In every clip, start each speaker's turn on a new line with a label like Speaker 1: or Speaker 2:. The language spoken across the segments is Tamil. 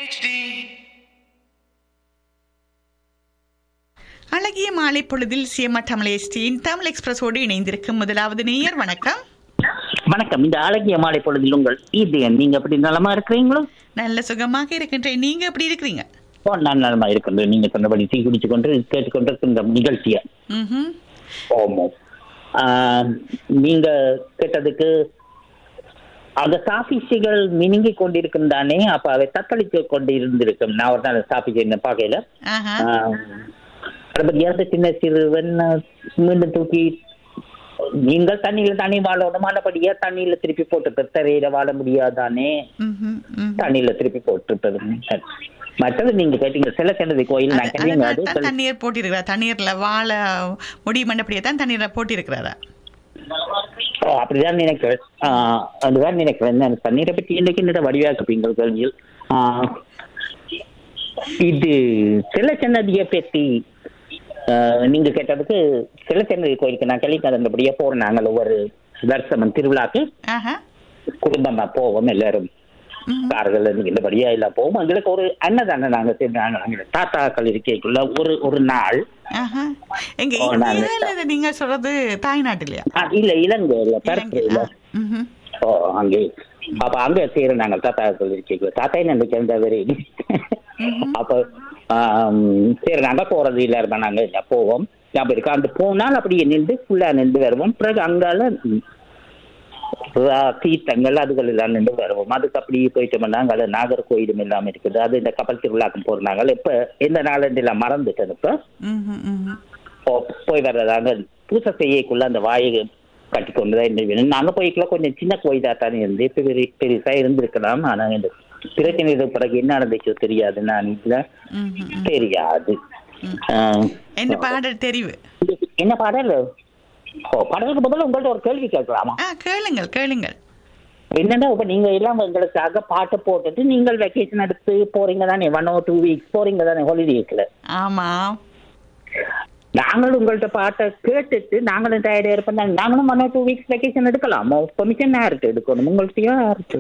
Speaker 1: அழகிய மாலை பொழுதில் சிஎம்ஆ தமிழேஸ்டியின் தமிழ் எக்ஸ்பிரஸோடு இணைந்திருக்கும் முதலாவது நேயர். வணக்கம்.
Speaker 2: வணக்கம். இந்த அழகிய மாலை பொழுதில் உங்கள் இதயம், நீங்க எப்படி நலமா இருக்கிறீங்களோ?
Speaker 1: நல்ல சுகமாக இருக்கின்றேன். நீங்க எப்படி இருக்கிறீங்க?
Speaker 2: நான் நலமா இருக்கின்றேன். நீங்க சொன்னபடி டீ குடிச்சு கொண்டு கேட்டுக்கொண்டிருக்க இந்த நிகழ்ச்சியை. ஆமாம். நீங்க கேட்டதுக்கு அந்த சாபிஷிகள் மினுங்கி கொண்டிருக்கும் தானே, அப்ப அவை தத்தளித்து கொண்டிருந்திருக்கும். நான் ஒரு நாள் சாபிச்சு என்ன பார்க்கல. சின்ன சிறுவன் மீண்டும் தூக்கி நீங்கள் தண்ணியில தண்ணி வாழணும், மழைப்படியா தண்ணியில திருப்பி போட்டு தரையில வாழ முடியாதானே, தண்ணியில திருப்பி போட்டு. மற்றது நீங்க கேட்டீங்க சில கிணறு கோயில்
Speaker 1: தண்ணீர் போட்டிருக்கிறார், தண்ணீர்ல வாழ முடியுமண்டபடியா தான் தண்ணீர்ல போட்டிருக்கிறாரா?
Speaker 2: அப்படிதான் நினைக்கிறேன். அதுதான் நினைக்கிறேன். தண்ணீரை பற்றி இன்னைக்கு என்னோட வடிவாக்குப்பீங்க கேள்வியில். இது சில சின்னதிய பற்றி நீங்க கேட்டதுக்கு சில சின்ன கோயிலுக்கு நான் கேள்விப்படியா போறோம். நாங்கள் ஒவ்வொரு வருஷம் திருவிழாக்கு குடும்பமா போவோம். எல்லாரும் கார்கள் இல்லபடியா எல்லாம் போவோம். எங்களுக்கு ஒரு அன்னதானே நாங்க தாத்தாக்கள் இருக்கைக்குள்ள ஒரு நாள்.
Speaker 1: நீங்க சொல்றது தாய்நாட்டிலையா?
Speaker 2: இல்ல, இலங்கையில பரப்புல. அங்கே அப்ப அங்க செய்யற நாங்கள் தாத்தாக்கள் இருக்கைக்குள்ள தாத்தா என்ன சேர்ந்தவரே. அப்ப சரி நாங்க போறது இல்ல இருந்தா நாங்க போவோம். ஞாபகம் இருக்கா? அந்த போனால் அப்படியே நின்று ஃபுல்லா நின்று வருவோம். பிறகு அங்கால தீர்த்தங்கள் அதுகள் எல்லாம் நின்று வருவோம். அதுக்கு அப்படியே போயிட்டோம்னா அங்கே நாகர்கோயிலும் இல்லாம இருக்குது. அது இந்த கப்பல் திருவிழாக்கும் போறாங்க. இப்ப எந்த நாள் எல்லாம் மறந்துட்டேன். இப்ப போய் வர்றதாங்க பூசை செய்யக்குள்ள அந்த வாயை கட்டி கொண்டுதான் நாங்க போய்க்குள்ள கொஞ்சம் சின்ன கோயிலா தானே இருந்து பெருசா இருந்திருக்கலாம். ஆனா இந்த பிரச்சனை பிறகு என்ன நடந்துச்சோ தெரியாது. நான் இதுல தெரியாது.
Speaker 1: என்ன பாடல் தெரிவு?
Speaker 2: என்ன பாடல்? பாடலுக்கு பதில் உங்கள்ட்ட ஒரு கேள்வி கேட்கலாமா?
Speaker 1: கேளுங்கள்.
Speaker 2: என்னன்னா இப்ப நீங்க எல்லாம் எங்களுக்காக பாட்டு போட்டுட்டு நீங்கள் வெக்கேஷன் எடுத்து போறீங்க தானே, 1 or 2 weeks போறீங்க தானே ஹாலிடேஸ்ல.
Speaker 1: ஆமா.
Speaker 2: நாங்களும் உங்கள்ட்ட பாட்டை கேட்டுட்டு நாங்களும் டயர்டா இருப்போம். நாங்களும் 1 or 2 weeks வெக்கேஷன் எடுக்கலாம். பெர்மிஷன் யாருக்கு எடுக்கணும்? உங்கள்கிட்டயும் யாருக்கு?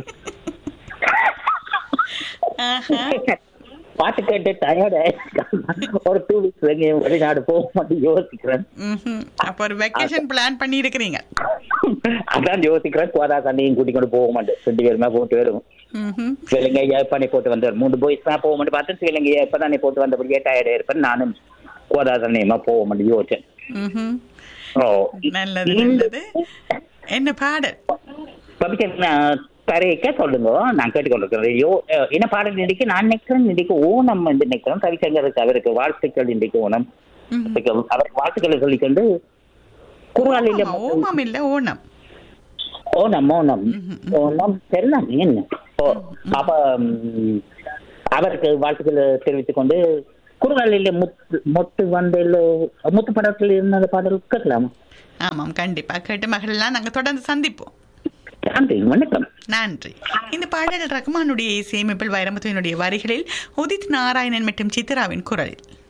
Speaker 2: பாட்டு கேட்டு டயர்டா ஒரு 2 weeks வெளிநாடு போக மாட்டேன் யோசிக்கிறேன்.
Speaker 1: அப்ப ஒரு வெக்கேஷன் பிளான் பண்ணி இருக்கிறீங்க?
Speaker 2: அதான் யோசிக்கிறேன். கோதா தண்ணியும் கூட்டி கொண்டு போக மாட்டேன். 2 பேருமே போட்டு வருவோம். சிவலங்கை ஏப்பானே போட்டு வந்தார். 3 boys தான் போக மாட்டேன் பார்த்து சிவலங்கை ஏப்பதானே போட்டு வந்தபடியே டயர்டா இருப்பேன். நானும் கோதா தண்ணியமா போக மாட்டேன் யோசிச்சேன்.
Speaker 1: நல்லது. என்ன பாடல்
Speaker 2: தரைக்க சொல்லுங்க, நான் கேட்டுக்கொண்டிருக்கிறேன். என்ன பாடல் இன்றைக்கு நான் நினைக்கிறேன். இன்றைக்கு ஓணம் வந்து நினைக்கிறேன். ரவிசங்கருக்கு அவருக்கு வாழ்த்துக்கள். இன்றைக்கு ஓணம் அவருக்கு வாழ்த்துக்களை சொல்லிக்கொண்டு குருவாலில
Speaker 1: ஓணம் இல்ல ஓணம்
Speaker 2: ஓணம் ஓணம் ஓணம் தெரியலாம் என்ன. அப்ப அவருக்கு வாழ்த்துக்களை தெரிவித்துக் கொண்டு குருவாலில முத்து வந்து முத்து படத்தில் இருந்த பாடல் கேட்கலாமா?
Speaker 1: ஆமாம், கண்டிப்பா கேட்டு மகளெல்லாம் நாங்க தொடர்ந்து சந்திப்போம்.
Speaker 2: வணக்கம்.
Speaker 1: நன்றி. இந்த பாடல் ரஹ்மானுடைய இசையமைப்பில் வைரமுத்துவினுடைய வரிகளில் உதித் நாராயணன் மற்றும் சித்ராவின் குரலில்.